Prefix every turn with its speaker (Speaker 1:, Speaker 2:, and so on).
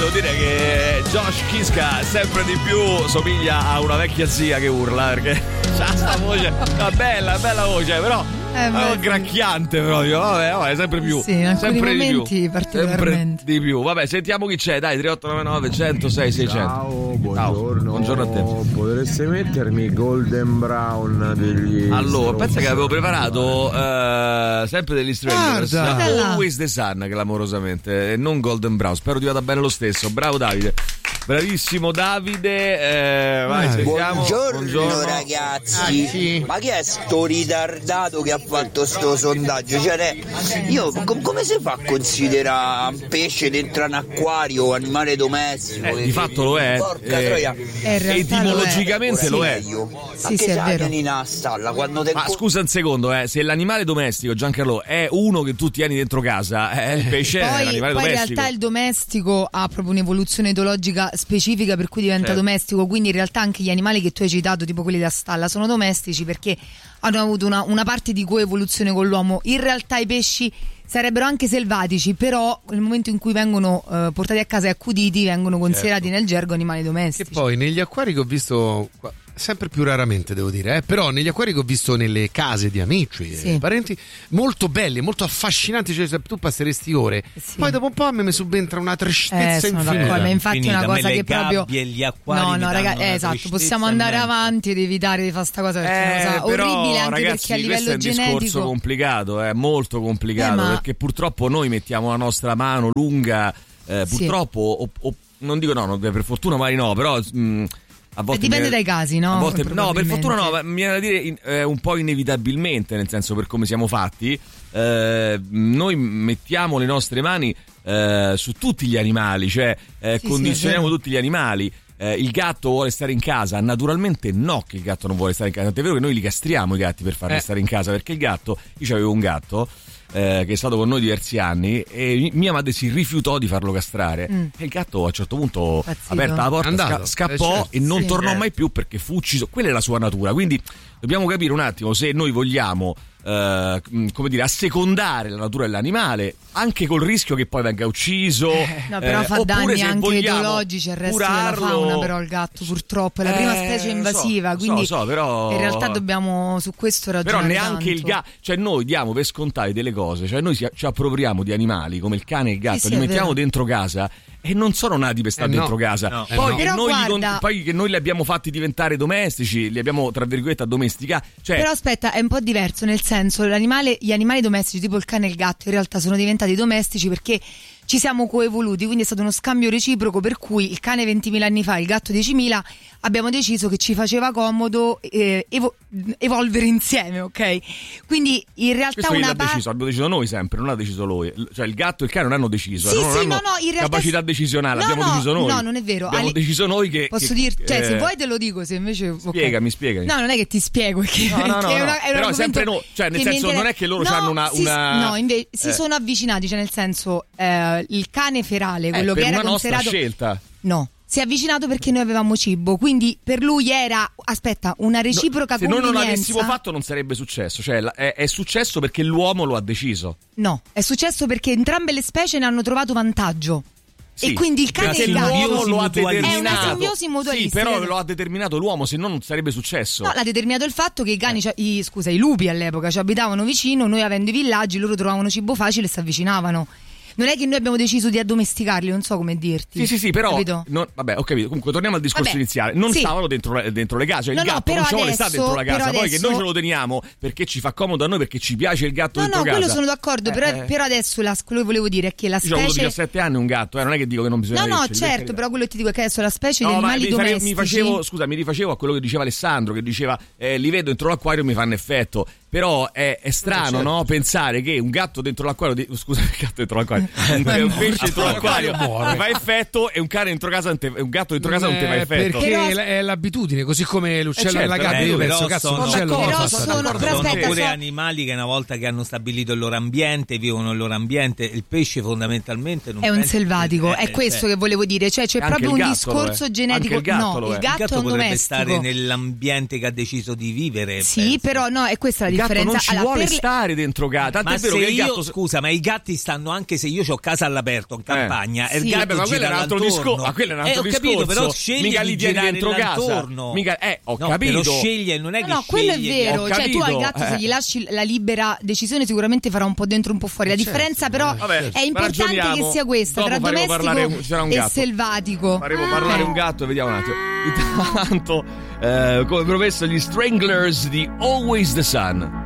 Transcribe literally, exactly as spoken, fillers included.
Speaker 1: devo dire che Josh Kiska sempre di più somiglia a una vecchia zia che urla, perché c'ha sta voce, una bella, bella voce, però
Speaker 2: Eh,
Speaker 1: è gracchiante proprio, vabbè, vabbè, sempre più.
Speaker 2: Sì, in alcuni
Speaker 1: sempre
Speaker 2: momenti
Speaker 1: di più.
Speaker 2: particolarmente.
Speaker 1: Sempre di più. Vabbè, sentiamo chi c'è, dai, tre otto nove nove uno zero sei sei zero zero.
Speaker 3: Ciao, buongiorno.
Speaker 1: Buongiorno a te.
Speaker 3: Potreste mettermi Golden Brown degli
Speaker 1: Allora, pensa che avevo preparato uh, sempre degli Strangers,
Speaker 2: Guarda.
Speaker 1: Always the Sun, clamorosamente, e non Golden Brown. Spero ti vada bene lo stesso. Bravo Davide. Bravissimo Davide, eh, vai, sentiamo.
Speaker 4: Buongiorno,
Speaker 1: Buongiorno
Speaker 4: ragazzi. Ma chi è sto ritardato che ha fatto sto sondaggio? Cioè, io com- come si fa a considerare un pesce dentro un acquario animale domestico?
Speaker 1: Eh, di fatto lo è.
Speaker 4: Porca
Speaker 1: Eh,
Speaker 4: troia.
Speaker 2: Eh, in realtà
Speaker 1: etimologicamente lo è.
Speaker 4: Io.
Speaker 2: Sì,
Speaker 4: Anche
Speaker 2: sì, è
Speaker 4: se
Speaker 2: vero.
Speaker 4: tieni in una stalla quando te
Speaker 1: Ma scusa un secondo, eh, se l'animale domestico, Giancarlo, è uno che tu tieni dentro casa, eh, il pesce è
Speaker 2: Poi,
Speaker 1: l'animale
Speaker 2: poi in
Speaker 1: domestico.
Speaker 2: realtà il domestico ha proprio un'evoluzione etologica specifica per cui diventa
Speaker 1: Certo.
Speaker 2: domestico, quindi in realtà anche gli animali che tu hai citato, tipo quelli da stalla, sono domestici perché hanno avuto una, una parte di coevoluzione con l'uomo. In realtà i pesci sarebbero anche selvatici, però nel momento in cui vengono eh, portati a casa e accuditi vengono considerati
Speaker 1: Certo.
Speaker 2: nel gergo animali domestici.
Speaker 5: Che poi negli acquari che ho visto qua- sempre più raramente devo dire, eh, però negli acquari che ho visto nelle case di amici
Speaker 2: Sì.
Speaker 5: e parenti molto belli, molto affascinanti, cioè se tu passeresti ore,
Speaker 2: Sì.
Speaker 5: poi dopo un po' a me mi subentra una
Speaker 2: Eh,
Speaker 5: tristezza
Speaker 2: sono
Speaker 5: infinita.
Speaker 2: d'accordo, ma infatti è
Speaker 6: Finita.
Speaker 2: una
Speaker 6: A me
Speaker 2: cosa
Speaker 6: le
Speaker 2: che proprio
Speaker 6: gabbie e gli acquari
Speaker 2: no
Speaker 6: mi
Speaker 2: no
Speaker 6: danno
Speaker 2: ragazzi,
Speaker 6: una
Speaker 2: eh, esatto,
Speaker 6: tristezza
Speaker 2: possiamo andare
Speaker 6: immensa.
Speaker 2: avanti ed evitare di fare sta cosa perché è una
Speaker 1: Eh,
Speaker 2: cosa
Speaker 1: però,
Speaker 2: orribile anche
Speaker 1: ragazzi,
Speaker 2: perché a livello
Speaker 1: questo è un
Speaker 2: genetico
Speaker 1: discorso complicato, è molto complicato,
Speaker 2: Eh, ma-
Speaker 1: perché purtroppo noi mettiamo la nostra mano lunga, eh,
Speaker 2: Sì.
Speaker 1: purtroppo, o, o- non dico no, no, per fortuna magari no, però mh, a volte
Speaker 2: Eh, dipende
Speaker 1: mi-
Speaker 2: dai casi, no?
Speaker 1: a volte- no, per
Speaker 2: Probabilmente.
Speaker 1: fortuna no, ma mi viene da dire in- eh, un po' inevitabilmente, nel senso per come siamo fatti, eh, noi mettiamo le nostre mani eh, su tutti gli animali, cioè eh,
Speaker 2: Sì,
Speaker 1: condizioniamo
Speaker 2: sì, è vero.
Speaker 1: tutti gli animali. Eh, il gatto vuole stare in casa? Naturalmente no, che il gatto non vuole stare in casa. Tant'è vero che noi li castriamo i gatti per farli
Speaker 5: Eh.
Speaker 1: stare in casa, perché il gatto, io avevo un gatto eh, che è stato con noi diversi anni e mia madre si rifiutò di farlo castrare
Speaker 2: Mm.
Speaker 1: e il gatto a un certo punto
Speaker 2: Impazzito.
Speaker 1: aperta la porta
Speaker 5: Andato.
Speaker 1: sca- scappò
Speaker 5: Eh, certo.
Speaker 1: e non
Speaker 2: Sì.
Speaker 1: tornò
Speaker 5: Eh.
Speaker 1: mai più perché fu ucciso. Quella è la sua natura, quindi dobbiamo capire un attimo se noi vogliamo eh, come dire, assecondare la natura dell'animale anche col rischio che poi venga ucciso.
Speaker 2: No, però
Speaker 1: eh,
Speaker 2: fa
Speaker 1: oppure
Speaker 2: danni
Speaker 1: se
Speaker 2: anche
Speaker 1: vogliamo
Speaker 2: ideologici al resto
Speaker 1: curarlo.
Speaker 2: della fauna, però il gatto purtroppo è la prima
Speaker 1: Eh,
Speaker 2: specie
Speaker 1: lo
Speaker 2: invasiva,
Speaker 1: so,
Speaker 2: quindi
Speaker 1: so, so, però-
Speaker 2: in realtà dobbiamo su questo
Speaker 1: Però
Speaker 2: ragionare
Speaker 1: neanche il
Speaker 2: tanto.
Speaker 1: gatto, cioè noi diamo per scontate delle cose, cioè noi si- ci appropriamo di animali come il cane e il gatto,
Speaker 2: Sì, sì,
Speaker 1: li
Speaker 2: è
Speaker 1: mettiamo
Speaker 2: vero.
Speaker 1: dentro casa e non sono nati per stare
Speaker 5: Eh, no.
Speaker 1: dentro casa.
Speaker 6: No.
Speaker 5: Eh,
Speaker 1: Poi,
Speaker 5: no.
Speaker 1: che
Speaker 2: Però
Speaker 1: noi li con-
Speaker 2: guarda-
Speaker 1: poi che noi li abbiamo fatti diventare domestici, li abbiamo tra virgolette addomesticati. Cioè,
Speaker 2: Però aspetta, è un po' diverso, nel senso l'animale, gli animali domestici tipo il cane e il gatto in realtà sono diventati domestici perché ci siamo coevoluti, quindi è stato uno scambio reciproco per cui il cane ventimila anni fa e il gatto diecimila abbiamo deciso che ci faceva comodo eh, evo- evolvere insieme, ok? Quindi in realtà
Speaker 1: questo chi
Speaker 2: una
Speaker 1: l'ha
Speaker 2: parte...
Speaker 1: deciso, abbiamo deciso noi sempre, non l'ha deciso lui. Cioè il gatto e il cane non hanno deciso,
Speaker 2: Sì,
Speaker 1: non
Speaker 2: sì,
Speaker 1: hanno
Speaker 2: no, no, in realtà
Speaker 1: capacità
Speaker 2: sì.
Speaker 1: decisionale,
Speaker 2: No,
Speaker 1: abbiamo
Speaker 2: no,
Speaker 1: deciso noi.
Speaker 2: no, non è vero.
Speaker 1: Abbiamo
Speaker 2: Ali-
Speaker 1: deciso noi che
Speaker 2: Posso
Speaker 1: che-
Speaker 2: dirti, cioè
Speaker 1: eh,
Speaker 2: se vuoi te lo dico, se invece... ok.
Speaker 1: Spiegami, spiegami.
Speaker 2: No, non è che ti spiego, perché,
Speaker 1: No, no, no,
Speaker 2: perché è
Speaker 1: no.
Speaker 2: una- è un
Speaker 1: Però
Speaker 2: argomento
Speaker 1: sempre no, cioè, nel
Speaker 2: che mi
Speaker 1: senso, non è che loro
Speaker 2: no,
Speaker 1: c'hanno una-
Speaker 2: si-
Speaker 1: una-
Speaker 2: no, invece si
Speaker 1: eh.
Speaker 2: sono avvicinati, cioè nel senso eh, il cane ferale, quello
Speaker 1: Eh, per
Speaker 2: che era
Speaker 1: una nostra
Speaker 2: considerato
Speaker 1: scelta.
Speaker 2: no, si è avvicinato perché noi avevamo cibo, quindi per lui era aspetta, una reciproca
Speaker 1: Se noi non
Speaker 2: convenienza.
Speaker 1: l'avessimo fatto non sarebbe successo, cioè la- è, è successo perché l'uomo lo ha deciso.
Speaker 2: No, è successo perché entrambe le specie ne hanno trovato vantaggio.
Speaker 1: Sì,
Speaker 2: e quindi il cane
Speaker 1: perché
Speaker 2: e il gatto
Speaker 1: l'uomo lo ha
Speaker 6: mutualistica.
Speaker 2: è una
Speaker 1: determinato.
Speaker 2: simbiosi mutualistica.
Speaker 1: Sì, però lo ha determinato l'uomo, se no non sarebbe successo.
Speaker 2: No, l'ha determinato il fatto che i cani, ci- i, scusa, i lupi all'epoca ci abitavano vicino, noi avendo i villaggi, loro trovavano cibo facile e si avvicinavano. Non è che noi abbiamo deciso di addomesticarli, non so come dirti.
Speaker 1: Sì, sì, sì, però
Speaker 2: Capito?
Speaker 1: non- vabbè, ho capito. Comunque torniamo al discorso
Speaker 2: Vabbè,
Speaker 1: iniziale. Non
Speaker 2: sì.
Speaker 1: stavano dentro, le- dentro le case, cioè
Speaker 2: No,
Speaker 1: il
Speaker 2: no,
Speaker 1: gatto
Speaker 2: però
Speaker 1: non ci vuole
Speaker 2: adesso-
Speaker 1: stare dentro la casa,
Speaker 2: però
Speaker 1: poi che
Speaker 2: adesso-
Speaker 1: noi ce lo teniamo perché ci fa comodo a noi, perché ci piace il gatto
Speaker 2: No,
Speaker 1: dentro
Speaker 2: no,
Speaker 1: casa.
Speaker 2: quello sono d'accordo, però,
Speaker 1: Eh, eh.
Speaker 2: però adesso la, quello che volevo dire è che la
Speaker 1: Io ho avuto
Speaker 2: specie...
Speaker 1: diciassette anni un gatto, eh, non è che dico che non bisogna
Speaker 2: No, no,
Speaker 1: averceli, per
Speaker 2: certo,
Speaker 1: carità.
Speaker 2: però quello che ti dico è che adesso la specie
Speaker 1: No,
Speaker 2: di
Speaker 1: ma
Speaker 2: animali
Speaker 1: mi, fare-
Speaker 2: domestici...
Speaker 1: mi facevo, scusa, mi rifacevo a quello che diceva Alessandro, che diceva eh, li vedo dentro l'acquario e mi fanno effetto. Però è, è strano,
Speaker 5: certo.
Speaker 1: no? Pensare che un gatto dentro l'acquario, di- scusa, un gatto dentro l'acquario, un, un pesce dentro l'acquario ti fa effetto e un cane dentro casa non te- un gatto dentro casa non ti fa
Speaker 5: Eh,
Speaker 1: effetto.
Speaker 5: perché
Speaker 2: Però-
Speaker 5: è la- è l'abitudine, così come l'uccello
Speaker 1: Eh, certo,
Speaker 5: nella gabbia.
Speaker 6: eh,
Speaker 5: Io
Speaker 6: però
Speaker 5: penso, cazzo,
Speaker 6: sono-
Speaker 5: l'uccello
Speaker 2: però
Speaker 5: come fa?
Speaker 2: sono-
Speaker 5: D'accordo.
Speaker 2: però
Speaker 6: sono
Speaker 2: aspetta,
Speaker 6: pure
Speaker 2: so-
Speaker 6: animali che una volta che hanno stabilito il loro ambiente vivono il loro ambiente. Il pesce fondamentalmente non
Speaker 2: È un
Speaker 6: penso-
Speaker 2: selvatico,
Speaker 6: eh,
Speaker 2: è questo
Speaker 6: eh,
Speaker 2: che volevo dire, cioè c'è
Speaker 1: Anche
Speaker 2: proprio
Speaker 1: il
Speaker 2: un
Speaker 1: gatto lo è.
Speaker 2: discorso
Speaker 1: Anche
Speaker 2: genetico.
Speaker 1: il gatto
Speaker 2: No,
Speaker 1: lo è.
Speaker 2: il
Speaker 6: il
Speaker 2: gatto,
Speaker 6: gatto
Speaker 2: è un
Speaker 6: potrebbe
Speaker 2: domestico.
Speaker 6: stare nell'ambiente che ha deciso di vivere.
Speaker 2: Sì,
Speaker 6: penso.
Speaker 2: però no, è questa la
Speaker 1: Il gatto gatto
Speaker 2: differenza.
Speaker 1: non ci
Speaker 2: allora,
Speaker 1: vuole
Speaker 2: per le...
Speaker 1: stare dentro gatto. Tant'è
Speaker 6: Ma
Speaker 1: è vero
Speaker 6: se
Speaker 1: che il
Speaker 6: io,
Speaker 1: gatto
Speaker 6: scusa, ma i gatti stanno anche se io ho casa all'aperto in campagna
Speaker 2: Eh.
Speaker 6: e il
Speaker 2: Sì.
Speaker 6: gatto
Speaker 1: Eh beh, ma quello
Speaker 6: gira
Speaker 1: è un altro
Speaker 6: l'antorno.
Speaker 1: discorso. Ma quello è un altro
Speaker 6: eh, ho capito,
Speaker 1: discorso.
Speaker 6: però sceglie
Speaker 1: Mica
Speaker 6: di
Speaker 1: li tieni
Speaker 6: girare
Speaker 1: dentro casa.
Speaker 6: l'antorno.
Speaker 1: Mica, eh, ho
Speaker 6: no,
Speaker 1: capito.
Speaker 6: Però sceglie, non è
Speaker 2: No,
Speaker 6: che
Speaker 2: no, quello è
Speaker 6: sceglie-
Speaker 2: vero.
Speaker 1: Ho
Speaker 2: Cioè, tu al
Speaker 1: capito,
Speaker 2: gatto, se
Speaker 1: eh.
Speaker 2: gli lasci la libera decisione, sicuramente farà un po' dentro, un po' fuori. La
Speaker 5: Certo,
Speaker 2: differenza, però,
Speaker 5: eh,
Speaker 1: Vabbè,
Speaker 2: è importante che
Speaker 1: ragioniamo.
Speaker 2: sia questa:
Speaker 1: Dopo
Speaker 2: tra
Speaker 1: faremo
Speaker 2: domestico
Speaker 1: parlare un- c'era un
Speaker 2: e
Speaker 1: gatto.
Speaker 2: selvatico.
Speaker 1: Faremo parlare
Speaker 2: Eh.
Speaker 1: un gatto e vediamo un attimo. Intanto, eh, come promesso, gli Stranglers di Always the Sun.